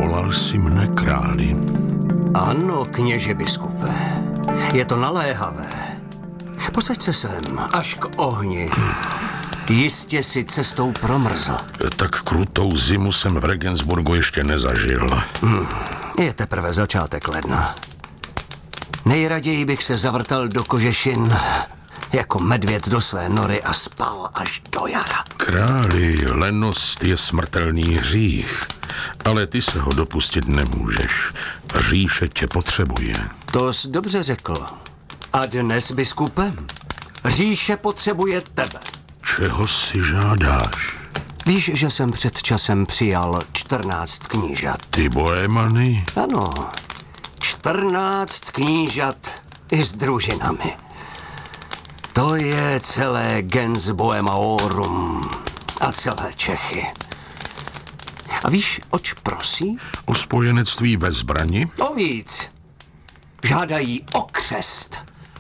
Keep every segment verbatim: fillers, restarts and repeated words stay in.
Volal jsi mne, králi? Ano, kněže biskupe. Je to naléhavé. Posaď se sem, až k ohni. Jistě si cestou promrzl. Tak krutou zimu jsem v Regensburgu ještě nezažil. Hmm. Je teprve začátek ledna. Nejraději bych se zavrtal do kožešin jako medvěd do své nory a spal až do jara. Králi, lenost je smrtelný hřích, ale ty se ho dopustit nemůžeš. Říše tě potřebuje. To jsi dobře řekl. A dnes, biskupe, říše potřebuje tebe. Čeho si žádáš? Víš, že jsem před časem přijal čtrnáct knížat. Ty bohémany? Ano, čtrnáct knížat i s družinami. To je celé gens Bohemaorum a celé Čechy. A víš, oč prosí? O spojenectví ve zbrani? O víc. Žádají o křest.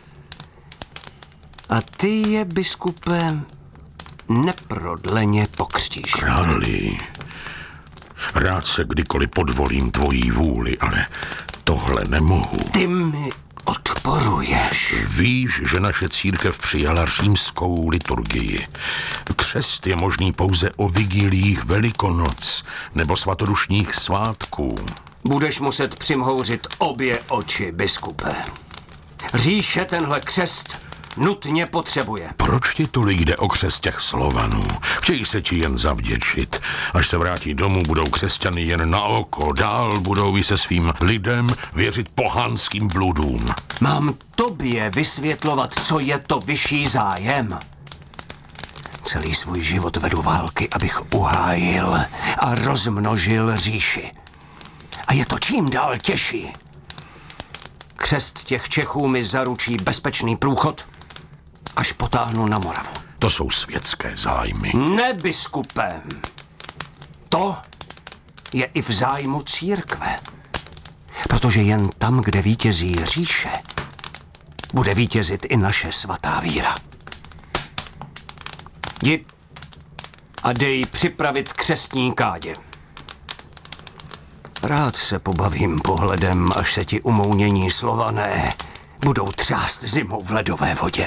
A ty je, biskupe, neprodleně pokřtíš. Králi, rád se kdykoliv podvolím tvojí vůli, ale tohle nemohu. Ty mi odporuješ. Víš, že naše církev přijala římskou liturgii. Křest je možný pouze o vigíliích Velikonoc nebo svatodušních svátků. Budeš muset přimhouřit obě oči, biskupe. Říše tenhle křest nutně potřebuje. Proč ti tolik jde o křest těch Slovanů? Chtějí se ti jen zavděčit. Až se vrátí domů, budou křesťany jen na oko. Dál budou i se svým lidem věřit pohanským bludům. Mám tobě vysvětlovat, co je to vyšší zájem. Celý svůj život vedu války, abych uhájil a rozmnožil říši. A je to čím dál těžší. Křest těch Čechů mi zaručí bezpečný průchod, až potáhnu na Moravu. To jsou světské zájmy. Ne, biskupe. To je i v zájmu církve. Protože jen tam, kde vítězí říše, bude vítězit i naše svatá víra. Jdi a dej připravit křestní kádě. Rád se pobavím pohledem, až se ti umounění Slované budou třást zimou v ledové vodě.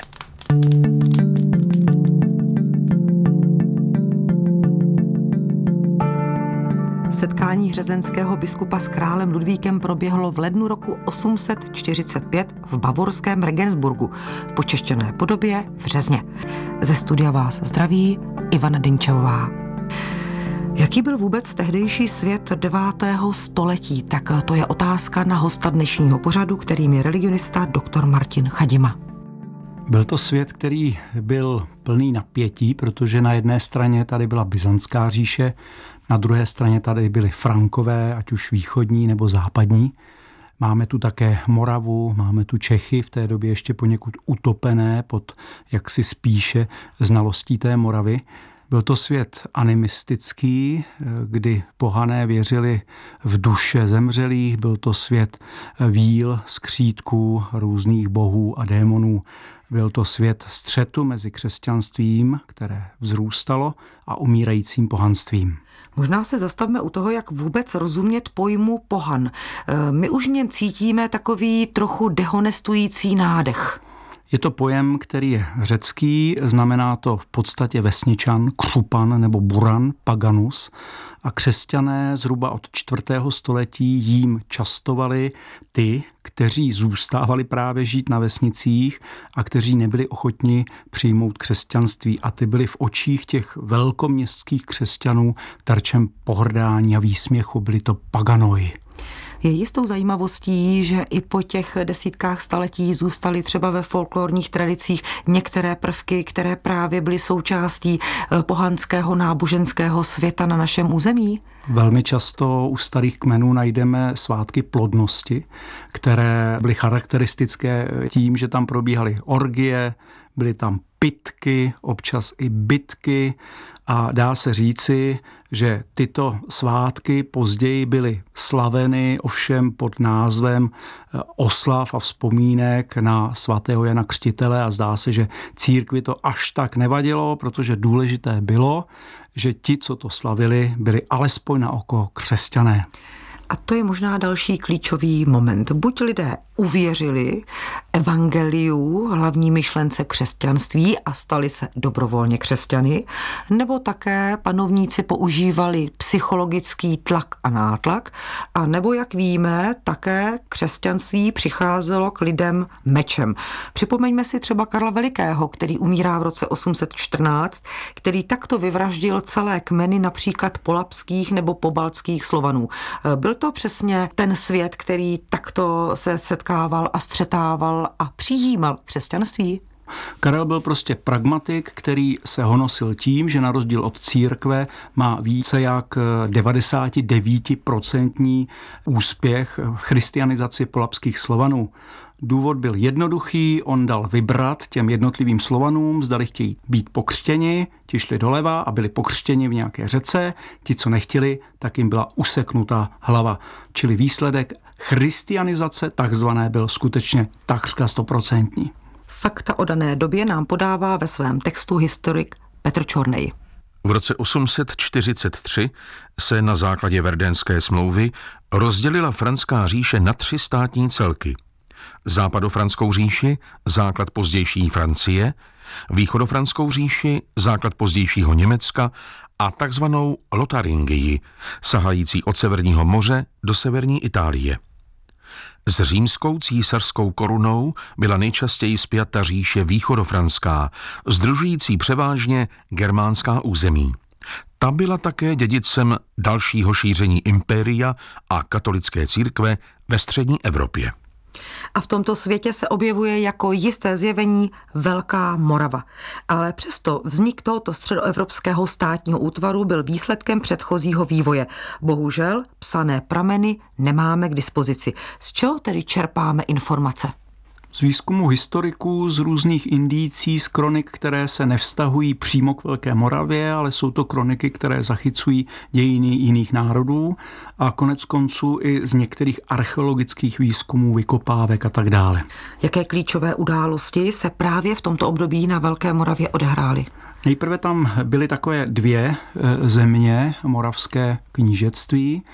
Setkání řezenského biskupa s králem Ludvíkem proběhlo v lednu roku osm set čtyřicet pět v bavorském Regensburgu v počeštěné podobě v Řezně. Ze studia vás zdraví Ivana Dynčevová. Jaký byl vůbec tehdejší svět devátého století? Tak to je otázka na hosta dnešního pořadu, kterým je religionista doktor Martin Chadima. Byl to svět, který byl plný napětí, protože na jedné straně tady byla Byzantská říše, na druhé straně tady byly Frankové, ať už východní nebo západní. Máme tu také Moravu, máme tu Čechy, v té době ještě poněkud utopené pod jaksi spíše znalostí té Moravy. Byl to svět animistický, kdy pohané věřili v duše zemřelých, byl to svět víl, skřítků, různých bohů a démonů. Byl to svět střetu mezi křesťanstvím, které vzrůstalo, a umírajícím pohanstvím. Možná se zastavme u toho, jak vůbec rozumět pojmu pohan. My už v něm cítíme takový trochu dehonestující nádech. Je to pojem, který je řecký, znamená to v podstatě vesničan, křupan nebo buran, paganus, a křesťané zhruba od čtvrtého století jím častovali ty, kteří zůstávali právě žít na vesnicích a kteří nebyli ochotni přijmout křesťanství, a ty byli v očích těch velkoměstských křesťanů terčem pohrdání a výsměchu, byli to paganoi. Je jistou zajímavostí, že i po těch desítkách staletí zůstaly třeba ve folklorních tradicích některé prvky, které právě byly součástí pohanského náboženského světa na našem území? Velmi často u starých kmenů najdeme svátky plodnosti, které byly charakteristické tím, že tam probíhaly orgie, byly tam pitky, občas i bitky, a dá se říci, že tyto svátky později byly slaveny ovšem pod názvem oslav a vzpomínek na svatého Jana Křtitele, a zdá se, že církvi to až tak nevadilo, protože důležité bylo, že ti, co to slavili, byli alespoň na oko křesťané. A to je možná další klíčový moment. Buď lidé uvěřili evangeliu, hlavní myšlence křesťanství a stali se dobrovolně křesťany, nebo také panovníci používali psychologický tlak a nátlak, a nebo, jak víme, také křesťanství přicházelo k lidem mečem. Připomeňme si třeba Karla Velikého, který umírá v roce osm set čtrnáct, který takto vyvraždil celé kmeny například polabských nebo pobaltských Slovanů. Byl to přesně ten svět, který takto se setkával a střetával a přijímal křesťanství? Karel byl prostě pragmatik, který se honosil tím, že na rozdíl od církve má více jak devadesát devět procent úspěch v christianizaci polabských Slovanů. Důvod byl jednoduchý, on dal vybrat těm jednotlivým Slovanům, zdali chtějí být pokřtěni, ti šli doleva a byli pokřtěni v nějaké řece, ti, co nechtěli, tak jim byla useknuta hlava. Čili výsledek christianizace takzvané byl skutečně takřka stoprocentní. Fakta o dané době nám podává ve svém textu historik Petr Čornej. V roce osm set čtyřicet tři se na základě Verdénské smlouvy rozdělila Franská říše na tři státní celky. Západofranskou říši, základ pozdější Francie, východofranskou říši, základ pozdějšího Německa a takzvanou Lotaringii, sahající od Severního moře do severní Itálie. S římskou císařskou korunou byla nejčastěji spjata říše východofranská, sdružující převážně germánská území. Ta byla také dědicem dalšího šíření impéria a katolické církve ve střední Evropě. A v tomto světě se objevuje jako jisté zjevení Velká Morava. Ale přesto vznik tohoto středoevropského státního útvaru byl výsledkem předchozího vývoje. Bohužel psané prameny nemáme k dispozici. Z čeho tedy čerpáme informace? Z výzkumu historiků, z různých indicí, z kronik, které se nevztahují přímo k Velké Moravě, ale jsou to kroniky, které zachycují dějiny jiných národů a konec konců i z některých archeologických výzkumů, vykopávek a tak dále. Jaké klíčové události se právě v tomto období na Velké Moravě odehrály? Nejprve tam byly takové dvě země, moravské knížectví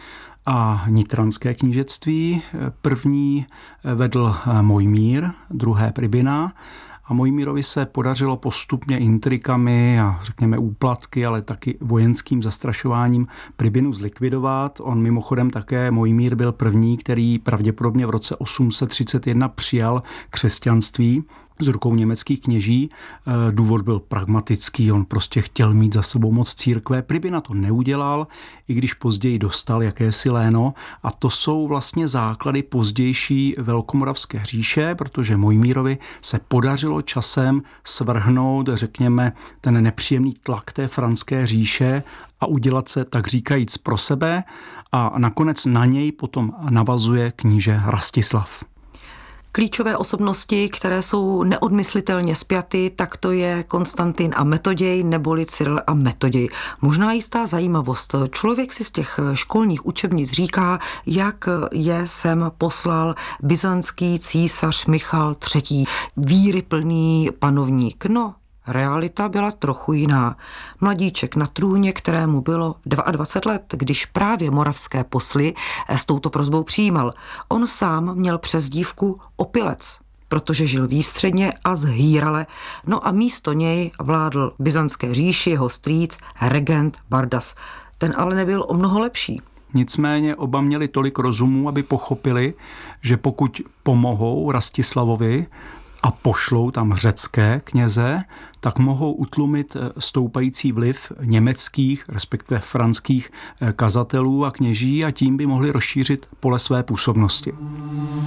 a nitranské knížectví. První vedl Mojmír, druhé Pribina. A Mojmírovi se podařilo postupně intrikami a řekněme úplatky, ale taky vojenským zastrašováním Pribinu zlikvidovat. On mimochodem také, Mojmír byl první, který pravděpodobně v roce osm set třicet jedna přijal křesťanství z rukou německých kněží. Důvod byl pragmatický, on prostě chtěl mít za sebou moc církve. Pribina to neudělal, i když později dostal jakési léno. A to jsou vlastně základy pozdější velkomoravské říše, protože Mojmírovi se podařilo časem svrhnout, řekněme, ten nepříjemný tlak té franské říše a udělat se, tak říkajíc, pro sebe. A nakonec na něj potom navazuje kníže Rastislav. Klíčové osobnosti, které jsou neodmyslitelně spjaty, tak to je Konstantin a Metoděj neboli Cyril a Metoděj. Možná jistá zajímavost. Člověk si z těch školních učebnic říká, jak je sem poslal byzantský císař Michal třetí. Víry plný panovník. No, realita byla trochu jiná. Mladíček na trůně, kterému bylo dvacet dva let, když právě moravské posly s touto prosbou přijímal. On sám měl přezdívku Opilec, protože žil výstředně a zhýrale. No a místo něj vládl byzantské říši jeho strýc regent Bardas. Ten ale nebyl o mnoho lepší. Nicméně oba měli tolik rozumu, aby pochopili, že pokud pomohou Rastislavovi a pošlou tam řecké kněze, tak mohou utlumit stoupající vliv německých, respektive franských kazatelů a kněží a tím by mohli rozšířit pole své působnosti.